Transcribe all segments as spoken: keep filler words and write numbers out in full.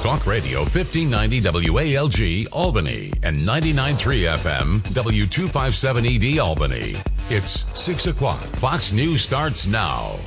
Talk Radio fifteen ninety W A L G Albany and ninety-nine point three F M W two fifty-seven E D Albany. It's six o'clock. Fox News starts now.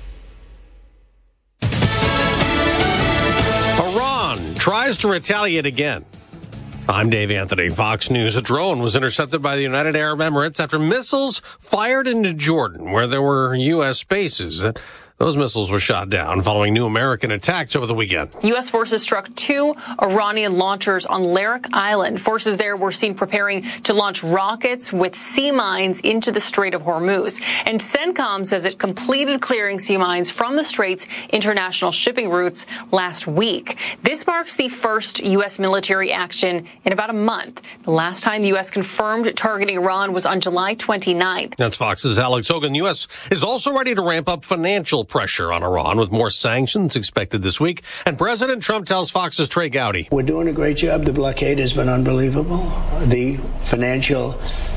Iran tries to retaliate again. I'm Dave Anthony, Fox News. A drone was intercepted by the United Arab Emirates after missiles fired into Jordan, where there were U S bases. Those missiles were shot down following new American attacks over the weekend. U S forces struck two Iranian launchers on Larak Island. Forces there were seen preparing to launch rockets with sea mines into the Strait of Hormuz. And CENTCOM says it completed clearing sea mines from the Strait's international shipping routes last week. This marks the first U S military action in about a month. The last time the U S confirmed targeting Iran was on July twenty-ninth. That's Fox's Alex Hogan. The U S is also ready to ramp up financial pressure on Iran with more sanctions expected this week. And President Trump tells Fox's Trey Gowdy. We're doing a great job. The blockade has been unbelievable. The financial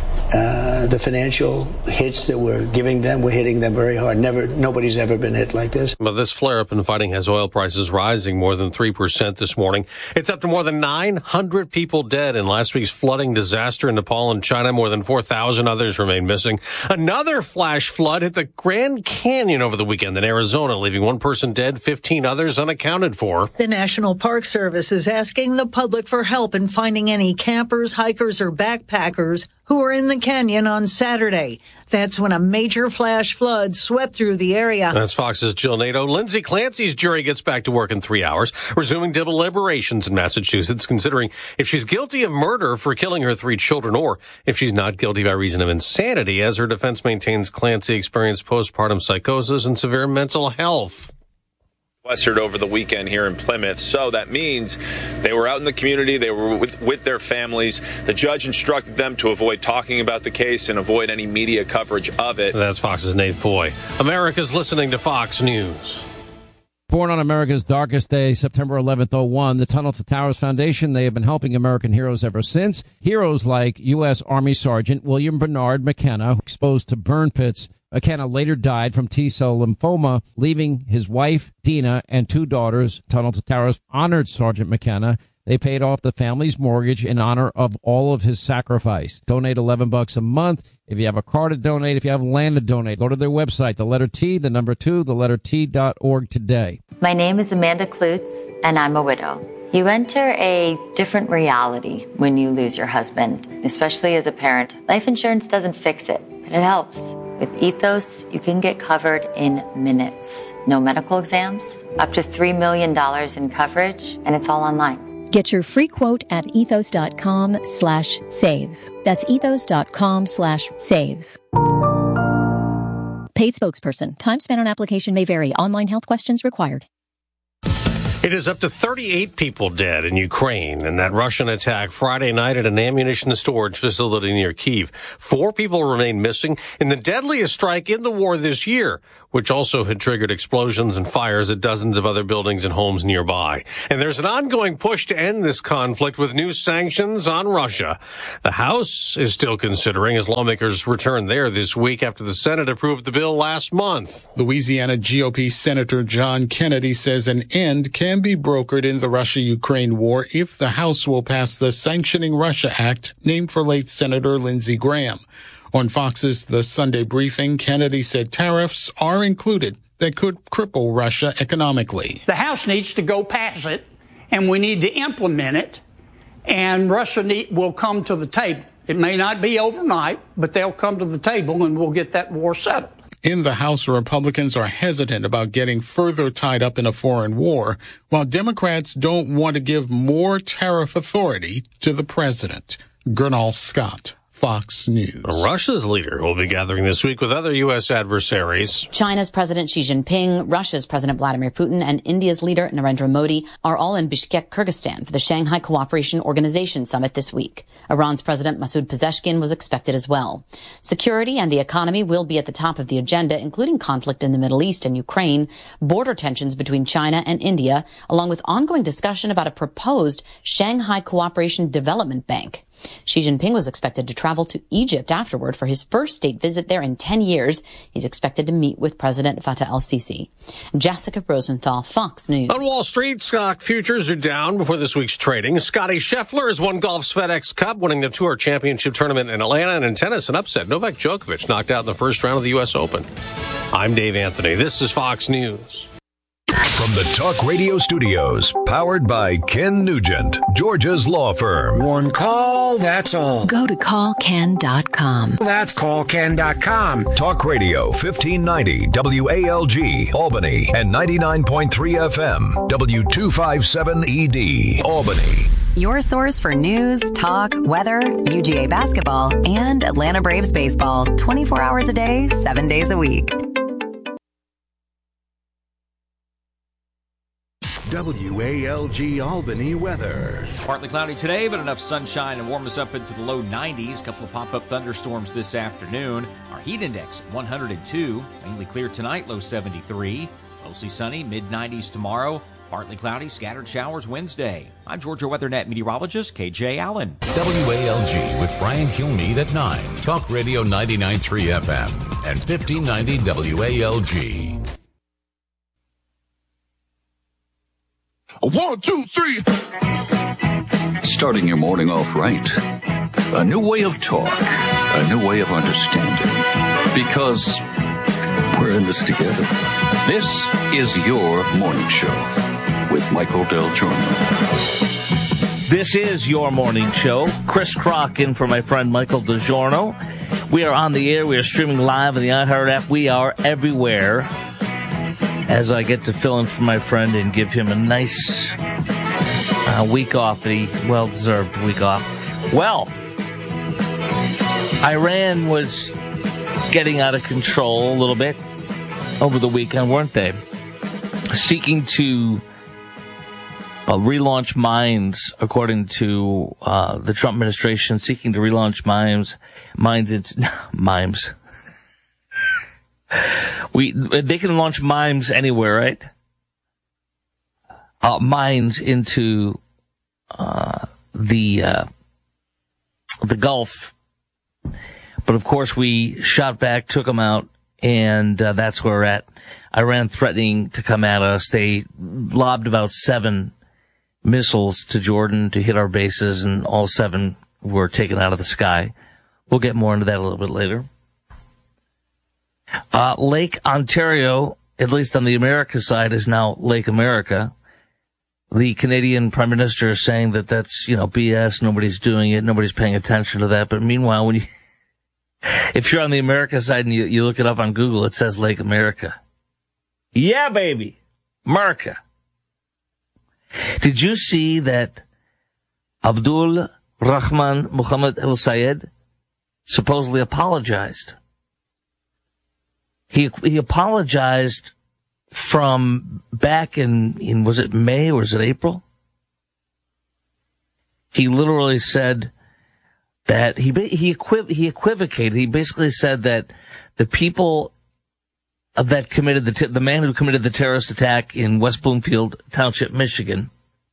uh, the financial hits that we're giving them, we're hitting them very hard. Never, nobody's ever been hit like this. But this flare-up in fighting has oil prices rising more than three percent this morning. It's up to more than nine hundred people dead in last week's flooding disaster in Nepal and China. More than four thousand others remain missing. Another flash flood hit the Grand Canyon over the weekend in Arizona, leaving one person dead, fifteen others unaccounted for. The National Park Service is asking the public for help in finding any campers, hikers, or backpackers who were in the canyon on Saturday. That's when a major flash flood swept through the area. That's Fox's Jill Nato. Lindsay Clancy's jury gets back to work in three hours, resuming deliberations in Massachusetts, considering if she's guilty of murder for killing her three children or if she's not guilty by reason of insanity, as her defense maintains Clancy experienced postpartum psychosis and severe mental health. Sequestered over the weekend here in Plymouth. So that means they were out in the community. They were with, with their families. The judge instructed them to avoid talking about the case and avoid any media coverage of it. That's Fox's Nate Foy. America's listening to Fox News. Born on America's darkest day, September eleventh, oh one, the Tunnel to Towers Foundation, they have been helping American heroes ever since. Heroes like U S. Army Sergeant William Bernard McKenna, exposed to burn pits. McKenna later died from T-cell lymphoma, leaving his wife, Dina, and two daughters. Tunnel to Towers honored Sergeant McKenna. They paid off the family's mortgage in honor of all of his sacrifice. Donate eleven bucks a month. If you have a car to donate, if you have land to donate, go to their website, the letter T, the number two, the letter T dot org today. My name is Amanda Klutz, and I'm a widow. You enter a different reality when you lose your husband, especially as a parent. Life insurance doesn't fix it, but it helps. With Ethos, you can get covered in minutes. No medical exams, up to three million dollars in coverage, and it's all online. Get your free quote at ethos.com slash save. That's ethos.com slash save. Paid spokesperson. Time spent on application may vary. Online health questions required. It is up to thirty-eight people dead in Ukraine in that Russian attack Friday night at an ammunition storage facility near Kyiv. Four people remain missing in the deadliest strike in the war this year, which also had triggered explosions and fires at dozens of other buildings and homes nearby. And there's an ongoing push to end this conflict with new sanctions on Russia. The House is still considering as lawmakers return there this week after the Senate approved the bill last month. Louisiana G O P Senator John Kennedy says an end can be brokered in the Russia-Ukraine war if the House will pass the Sanctioning Russia Act, named for late Senator Lindsey Graham. On Fox's The Sunday Briefing, Kennedy said tariffs are included that could cripple Russia economically. The House needs to go pass it, and we need to implement it, and Russia need, will come to the table. It may not be overnight, but they'll come to the table, and we'll get that war settled. In the House, Republicans are hesitant about getting further tied up in a foreign war, while Democrats don't want to give more tariff authority to the president. Gernal Scott, Fox News. Russia's leader will be gathering this week with other U S adversaries. China's President Xi Jinping, Russia's President Vladimir Putin, and India's leader Narendra Modi are all in Bishkek, Kyrgyzstan for the Shanghai Cooperation Organization summit this week. Iran's President Masoud Pezeshkian was expected as well. Security and the economy will be at the top of the agenda, including conflict in the Middle East and Ukraine, border tensions between China and India, along with ongoing discussion about a proposed Shanghai Cooperation Development Bank. Xi Jinping was expected to travel to Egypt afterward for his first state visit there in ten years. He's expected to meet with President Fattah el-Sisi. Jessica Rosenthal, Fox News. On Wall Street, stock futures are down before this week's trading. Scotty Scheffler has won golf's FedEx Cup, winning the Tour Championship tournament in Atlanta. And in tennis, an upset. Novak Djokovic knocked out in the first round of the U S Open. I'm Dave Anthony. This is Fox News. From the Talk Radio studios, powered by Ken Nugent, Georgia's law firm. One call, that's all. Go to call ken dot com. That's call ken dot com. Talk Radio fifteen ninety W A L G, Albany, and ninety-nine point three F M, W two fifty-seven E D, Albany. Your source for news, talk, weather, U G A basketball, and Atlanta Braves baseball. twenty-four hours a day, seven days a week. W A L G Albany weather. Partly cloudy today, but enough sunshine to warm us up into the low nineties. A couple of pop-up thunderstorms this afternoon. Our heat index at one hundred two. Mainly clear tonight, low seventy-three. Mostly sunny, mid nineties tomorrow. Partly cloudy, scattered showers Wednesday. I'm Georgia WeatherNet meteorologist K J Allen. W A L G with Brian Kilmeade at nine. Talk Radio ninety-nine point three F M and fifteen ninety W A L G. One, two, three. Starting your morning off right. A new way of talk. A new way of understanding. Because we're in this together. This is your morning show with Michael Del Giorno. This is your morning show. Chris Crock in for my friend Michael Del Giorno. We are on the air. We are streaming live on the iHeart app. We are everywhere. As I get to fill in for my friend and give him a nice uh, week off, a well-deserved week off. Well, Iran was getting out of control a little bit over the weekend, weren't they? Seeking to uh, relaunch mines, according to uh, the Trump administration, seeking to relaunch mines, mines into mimes. We they can launch mines anywhere, right? Uh, mines into uh, the uh, the Gulf, but of course we shot back, took them out, and uh, that's where we're at. Iran threatening to come at us. They lobbed about seven missiles to Jordan to hit our bases, and all seven were taken out of the sky. We'll get more into that a little bit later. Uh, Lake Ontario, at least on the America side, is now Lake America. The Canadian Prime Minister is saying that that's, you know, B S. Nobody's doing it. Nobody's paying attention to that. But meanwhile, when you, if you're on the America side and you, you look it up on Google, it says Lake America. Yeah, baby. America. Did you see that Abdul Rahman Mohammed Al Sayed supposedly apologized? He he apologized from back in, in, was it May or was it April? He literally said that he he equiv- he equivocated. He basically said that the people that committed the t- the man who committed the terrorist attack in West Bloomfield Township, Michigan,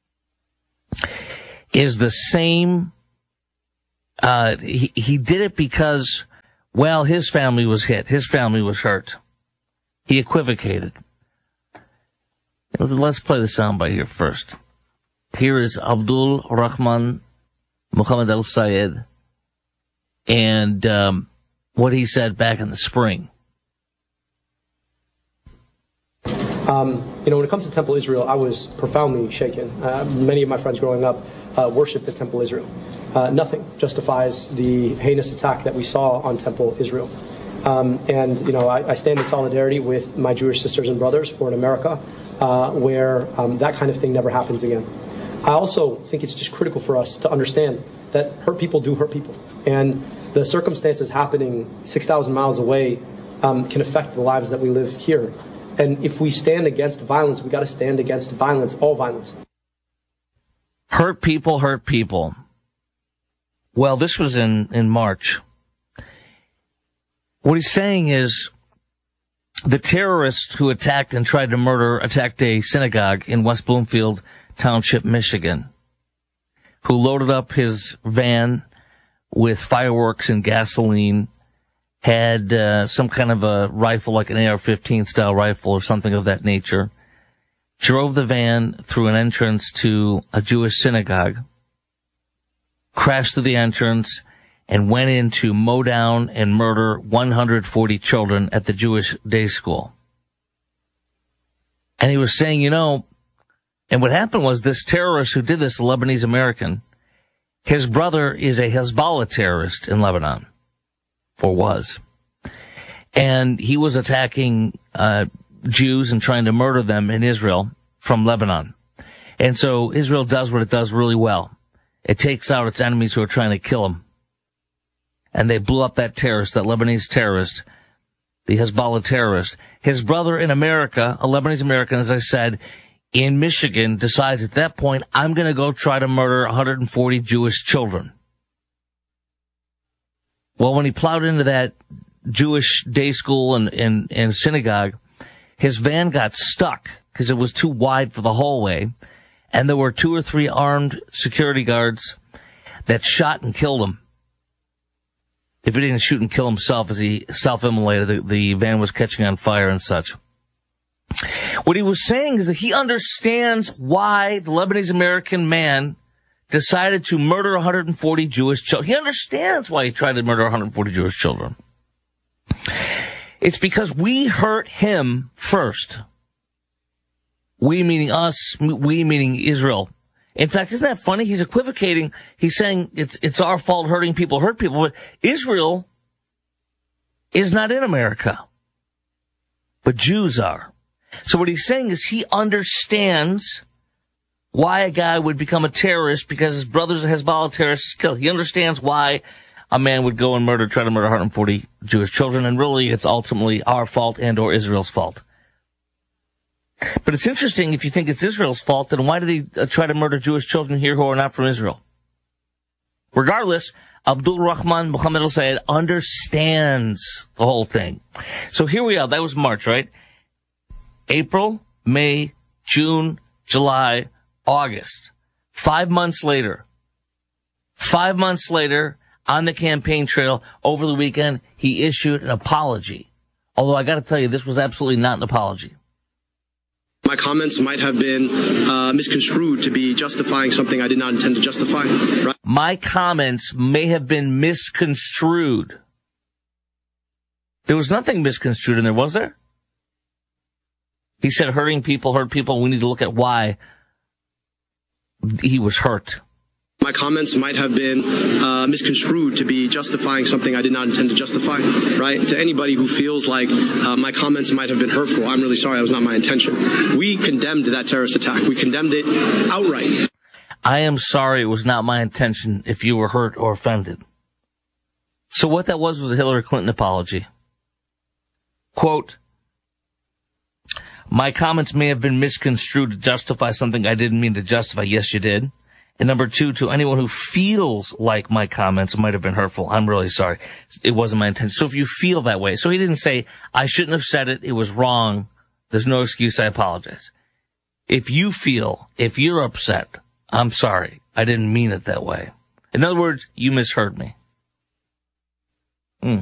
is the same. Uh, he he did it because, well, his family was hit. His family was hurt. He equivocated. Let's play the soundbite here first. Here is Abdul Rahman Mohammed Al Sayed and um, what he said back in the spring. Um, you know, when it comes to Temple Israel, I was profoundly shaken. Uh, many of my friends growing up uh, worshipped at Temple Israel. Uh, nothing justifies the heinous attack that we saw on Temple Israel. Um, and, you know, I, I stand in solidarity with my Jewish sisters and brothers for an America uh, where um, that kind of thing never happens again. I also think it's just critical for us to understand that hurt people do hurt people. And the circumstances happening six thousand miles away um, can affect the lives that we live here. And if we stand against violence, we got to stand against violence, all violence. Hurt people, hurt people. Well, this was in, in March. What he's saying is the terrorist who attacked and tried to murder, attacked a synagogue in West Bloomfield Township, Michigan, who loaded up his van with fireworks and gasoline, had uh, some kind of a rifle like an A R fifteen style rifle or something of that nature, drove the van through an entrance to a Jewish synagogue, crashed through the entrance, and went in to mow down and murder one hundred forty children at the Jewish day school. And he was saying, you know, and what happened was this terrorist who did this, a Lebanese American, his brother is a Hezbollah terrorist in Lebanon, or was. And he was attacking uh Jews and trying to murder them in Israel from Lebanon. And so Israel does what it does really well. It takes out its enemies who are trying to kill him. And they blew up that terrorist, that Lebanese terrorist, the Hezbollah terrorist. His brother in America, a Lebanese American, as I said, in Michigan, decides at that point, I'm going to go try to murder one hundred forty Jewish children. Well, when he plowed into that Jewish day school and, and, and synagogue, his van got stuck because it was too wide for the hallway, and there were two or three armed security guards that shot and killed him. If he didn't shoot and kill himself as he self-immolated, the, the van was catching on fire and such. What he was saying is that he understands why the Lebanese American man decided to murder one hundred forty Jewish children. He understands why he tried to murder one hundred forty Jewish children. It's because we hurt him first. We meaning us, we meaning Israel. In fact, isn't that funny? He's equivocating. He's saying it's it's our fault hurting people hurt people, but Israel is not in America. But Jews are. So what he's saying is he understands why a guy would become a terrorist because his brother's a Hezbollah terrorist killed. He understands why a man would go and murder, try to murder one hundred forty Jewish children, and really it's ultimately our fault and or Israel's fault. But it's interesting, if you think it's Israel's fault, then why did he uh, try to murder Jewish children here who are not from Israel? Regardless, Abdul Rahman Muhammad al-Sayed understands the whole thing. So here we are. That was March, right? April, May, June, July, August. Five months later. Five months later, on the campaign trail, over the weekend, he issued an apology. Although I got to tell you, this was absolutely not an apology. My comments might have been uh, misconstrued to be justifying something I did not intend to justify. Right? My comments may have been misconstrued. There was nothing misconstrued in there, was there? He said hurting people hurt people. We need to look at why he was hurt. My comments might have been uh, misconstrued to be justifying something I did not intend to justify, right? To anybody who feels like uh, my comments might have been hurtful, I'm really sorry. That was not my intention. We condemned that terrorist attack. We condemned it outright. I am sorry it was not my intention if you were hurt or offended. So what that was was a Hillary Clinton apology. Quote, my comments may have been misconstrued to justify something I didn't mean to justify. Yes, you did. And number two, to anyone who feels like my comments might have been hurtful, I'm really sorry. It wasn't my intention. So if you feel that way, so he didn't say, I shouldn't have said it, it was wrong, there's no excuse, I apologize. If you feel, if you're upset, I'm sorry, I didn't mean it that way. In other words, you misheard me. Hmm.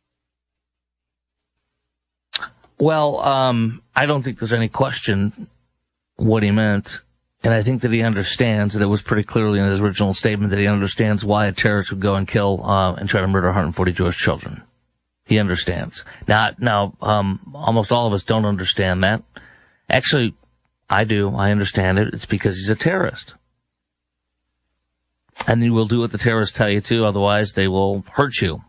Well, um, I don't think there's any question what he meant. And I think that he understands, and it was pretty clearly in his original statement, that he understands why a terrorist would go and kill uh, and try to murder one hundred forty Jewish children. He understands. Now, now, um, almost all of us don't understand that. Actually, I do. I understand it. It's because he's a terrorist. And you will do what the terrorists tell you to, otherwise they will hurt you.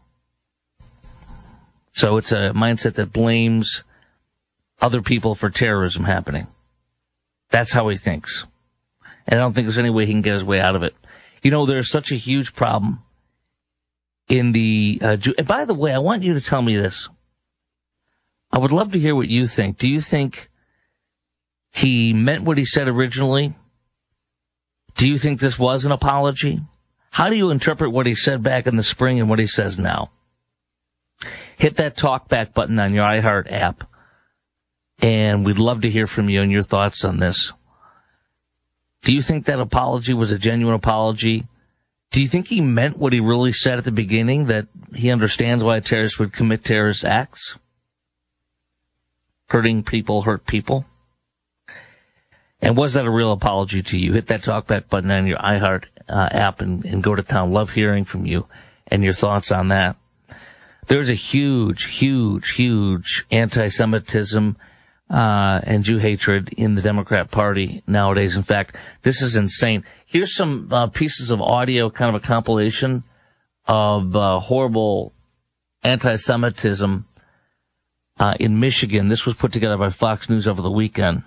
So it's a mindset that blames other people for terrorism happening. That's how he thinks. And I don't think there's any way he can get his way out of it. You know, there's such a huge problem in the uh, Jew- and by the way, I want you to tell me this. I would love to hear what you think. Do you think he meant what he said originally? Do you think this was an apology? How do you interpret what he said back in the spring and what he says now? Hit that talk back button on your iHeart app. And we'd love to hear from you and your thoughts on this. Do you think that apology was a genuine apology? Do you think he meant what he really said at the beginning, that he understands why a terrorist would commit terrorist acts? Hurting people hurt people? And was that a real apology to you? Hit that talkback button on your iHeart uh, app and, and go to town. Love hearing from you and your thoughts on that. There's a huge, huge, huge anti-Semitism uh and Jew hatred in the Democrat Party nowadays. In fact, this is insane. Here's some uh, pieces of audio, kind of a compilation of uh, horrible anti-Semitism uh, in Michigan. This was put together by Fox News over the weekend.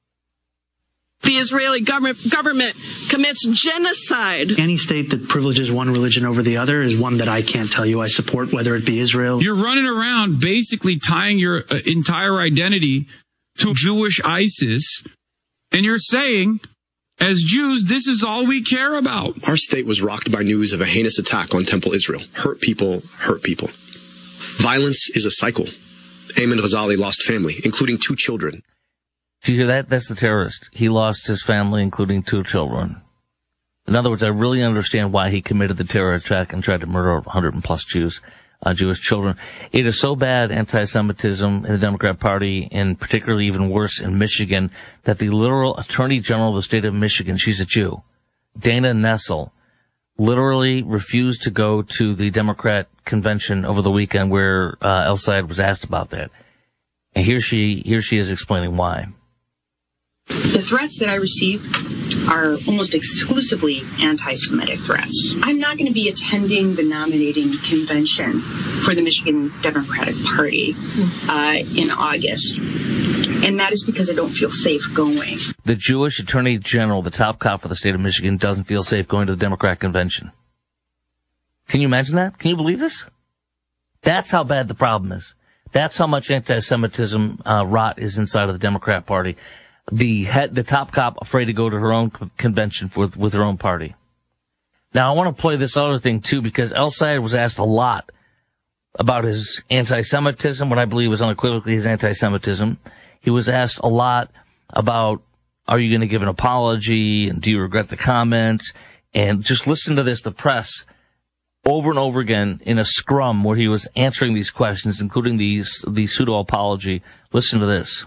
The Israeli government, government commits genocide. Any state that privileges one religion over the other is one that I can't tell you I support, whether it be Israel. You're running around basically tying your uh, entire identity to Jewish ISIS, and you're saying, as Jews, this is all we care about. Our state was rocked by news of a heinous attack on Temple Israel. Hurt people, hurt people. Violence is a cycle. Ayman Ghazali lost family, including two children. Do you hear that? That's the terrorist. He lost his family, including two children. In other words, I really understand why he committed the terror attack and tried to murder one hundred plus Jews. Uh, Jewish children. It is so bad, anti-Semitism in the Democrat Party, and particularly even worse in Michigan, that the literal Attorney General of the state of Michigan, she's a Jew, Dana Nessel, literally refused to go to the Democrat convention over the weekend where uh, El Sayed was asked about that. And here she, here she is explaining why. The threats that I receive are almost exclusively anti-Semitic threats. I'm not going to be attending the nominating convention for the Michigan Democratic Party uh, in August, and that is because I don't feel safe going. The Jewish Attorney General, the top cop for the state of Michigan, doesn't feel safe going to the Democrat convention. Can you imagine that? Can you believe this? That's how bad the problem is. That's how much anti-Semitism uh, rot is inside of the Democrat Party. The head, the top cop afraid to go to her own convention for, with her own party. Now, I want to play this other thing, too, because El Sayed was asked a lot about his anti-Semitism, what I believe was unequivocally his anti-Semitism. He was asked a lot about, are you going to give an apology, and do you regret the comments? And just listen to this, the press, over and over again in a scrum where he was answering these questions, including the, the pseudo-apology. Listen to this.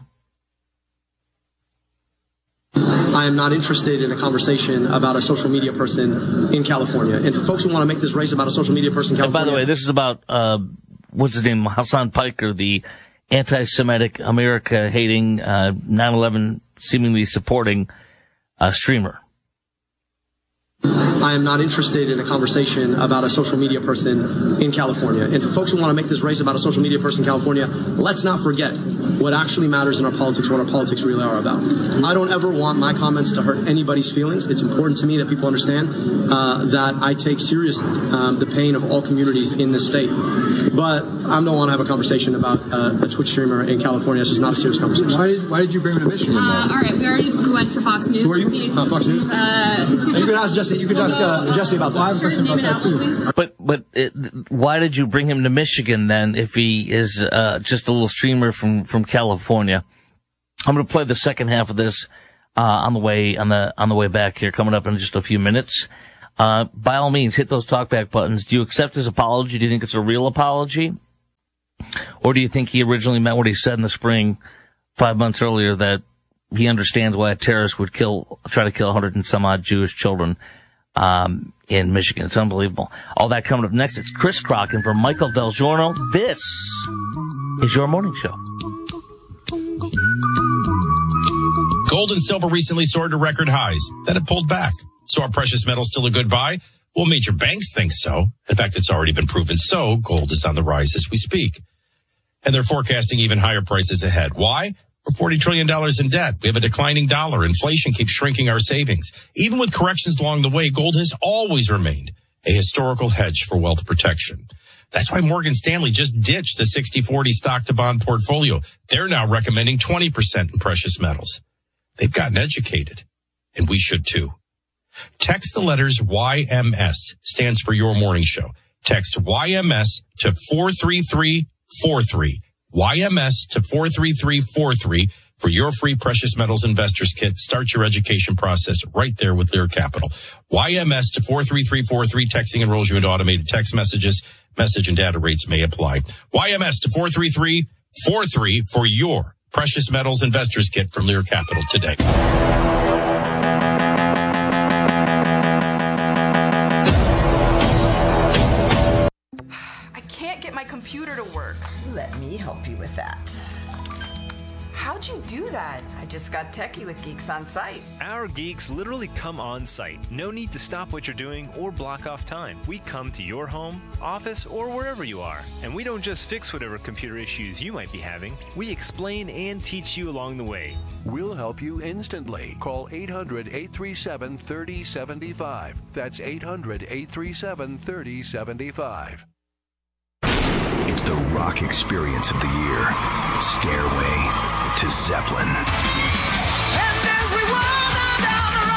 I am not interested in a conversation about a social media person in California. And for folks who want to make this race about a social media person in California... And by the way, this is about, uh, what's his name, Hassan Piker, the anti-Semitic, America-hating, uh, nine eleven seemingly supporting uh, streamer. I am not interested in a conversation about a social media person in California. And for folks who want to make this race about a social media person in California, let's not forget what actually matters in our politics, what our politics really are about. I don't ever want my comments to hurt anybody's feelings. It's important to me that people understand uh, that I take seriously um, the pain of all communities in this state. But I don't want to have a conversation about uh, a Twitch streamer in California. It's just not a serious conversation. Why did, why did you bring him to Michigan? Uh, all right, we already just went to Fox News. Who are you? Uh, Fox News? Uh, you could ask Jesse. You could ask uh, Jesse about that. I have a question about that too. But but it, why did you bring him to Michigan then? If he is uh, just a little streamer from from California, I'm going to play the second half of this uh, on the way on the on the way back here, coming up in just a few minutes. Uh, by all means, hit those talkback buttons. Do you accept his apology? Do you think it's a real apology, or do you think he originally meant what he said in the spring, five months earlier, that he understands why a terrorist would kill, try to kill one hundred and some odd Jewish children um, in Michigan? It's unbelievable. All that coming up next. It's Chris Crocken for Michael Del Giorno. This is your morning show. Gold and silver recently soared to record highs. Then it pulled back. So are precious metals still a good buy? Well, major banks think so. In fact, it's already been proven so. Gold is on the rise as we speak. And they're forecasting even higher prices ahead. Why? We're forty trillion dollars in debt. We have a declining dollar. Inflation keeps shrinking our savings. Even with corrections along the way, gold has always remained a historical hedge for wealth protection. That's why Morgan Stanley just ditched the sixty forty stock to bond portfolio. They're now recommending twenty percent in precious metals. They've gotten educated, and we should too. Text the letters Y M S, stands for Your Morning Show. Text Y M S to four three three four three. Y M S to four three three four three For your free Precious Metals Investors Kit, start your education process right there with Lear Capital. Y M S to four three three four three. Texting enrolls you into automated text messages. Message and data rates may apply. Y M S to four three three four three for your Precious Metals Investors Kit from Lear Capital today. I can't get my computer to work. Let me help you with that. How'd you do that? I just got techie with Geeks on Site. Our geeks literally come on site. No need to stop what you're doing or block off time. We come to your home, office, or wherever you are. And we don't just fix whatever computer issues you might be having. We explain and teach you along the way. We'll help you instantly. Call eight hundred, eight three seven, three oh seven five. That's eight hundred, eight three seven, three oh seven five. It's the rock experience of the year. Stairway to Zeppelin. And as we wander down the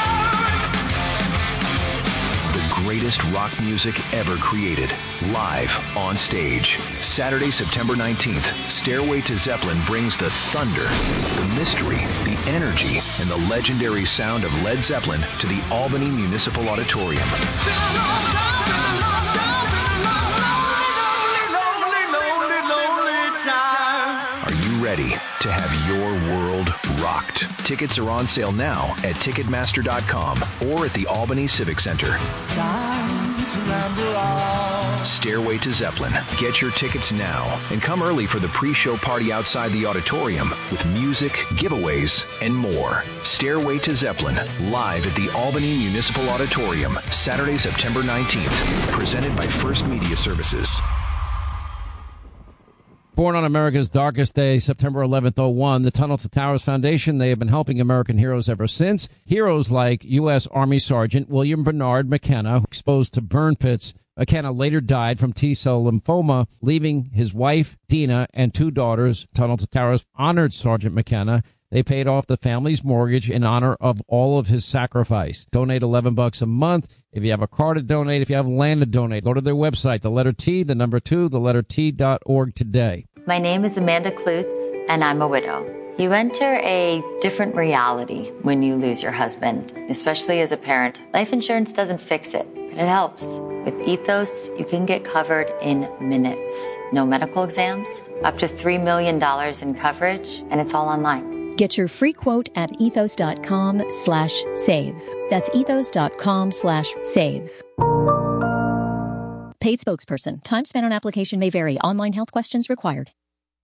road, The greatest rock music ever created, live on stage. Saturday, September nineteenth, Stairway to Zeppelin brings the thunder, the mystery, the energy, and the legendary sound of Led Zeppelin to the Albany Municipal Auditorium. Are you ready to have your world rocked? Tickets are on sale now at Ticketmaster dot com or at the Albany Civic Center. Time to remember all. Stairway to Zeppelin. Get your tickets now and come early for the pre-show party outside the auditorium with music, giveaways, and more. Stairway to Zeppelin, live at the Albany Municipal Auditorium, Saturday, September nineteenth. Presented by First Media Services. Born on America's darkest day, September eleventh, oh one, the Tunnel to Towers Foundation, they have been helping American heroes ever since. Heroes like U S. Army Sergeant William Bernard McKenna, exposed to burn pits. McKenna later died from T-cell lymphoma, leaving his wife, Dina, and two daughters. Tunnel to Towers honored Sergeant McKenna. They paid off the family's mortgage in honor of all of his sacrifice. Donate eleven bucks a month. If you have a car to donate, if you have land to donate, go to their website, the letter T, the number two, the letter T dot org today. My name is Amanda Klutz, and I'm a widow. You enter a different reality when you lose your husband, especially as a parent. Life insurance doesn't fix it, but it helps. With Ethos, you can get covered in minutes. No medical exams, up to three million dollars in coverage, and it's all online. Get your free quote at ethos.com slash save. That's ethos.com slash save. Paid spokesperson. Time spent on application may vary. Online health questions required.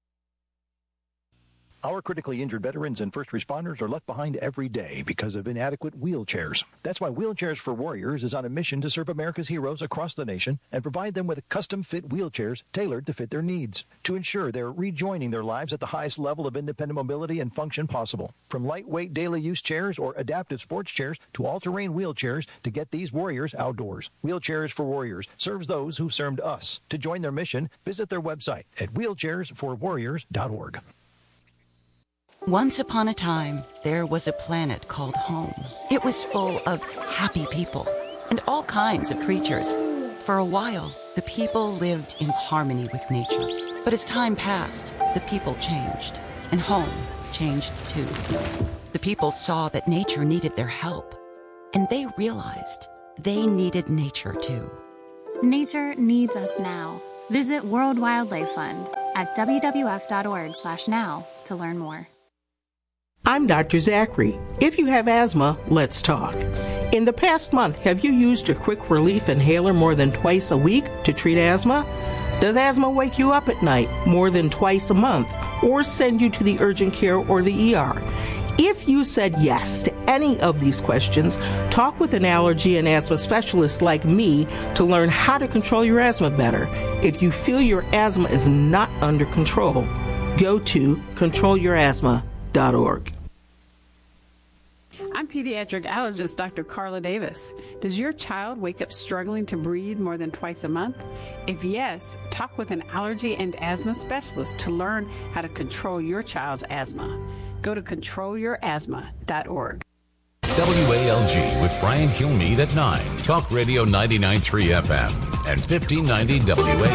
Our critically injured veterans and first responders are left behind every day because of inadequate wheelchairs. That's why Wheelchairs for Warriors is on a mission to serve America's heroes across the nation and provide them with custom-fit wheelchairs tailored to fit their needs to ensure they're rejoining their lives at the highest level of independent mobility and function possible. From lightweight daily use chairs or adaptive sports chairs to all-terrain wheelchairs to get these warriors outdoors. Wheelchairs for Warriors serves those who've served us. To join their mission, visit their website at wheelchairs for warriors dot org. Once upon a time, there was a planet called home. It was full of happy people and all kinds of creatures. For a while, the people lived in harmony with nature. But as time passed, the people changed, and home changed too. The people saw that nature needed their help, and they realized they needed nature too. Nature needs us now. Visit World Wildlife Fund at w w f dot org slash now to learn more. I'm Doctor Zachary. If you have asthma, let's talk. In the past month, have you used your Quick Relief Inhaler more than twice a week to treat asthma? Does asthma wake you up at night more than twice a month or send you to the urgent care or the E R? If you said yes to any of these questions, talk with an allergy and asthma specialist like me to learn how to control your asthma better. If you feel your asthma is not under control, go to control your asthma dot org. I'm pediatric allergist Doctor Carla Davis. Does your child wake up struggling to breathe more than twice a month? If yes, talk with an allergy and asthma specialist to learn how to control your child's asthma. Go to control your asthma dot org. W A L G with Brian Kilmeade at nine. Talk Radio ninety-nine point three F M and fifteen ninety W A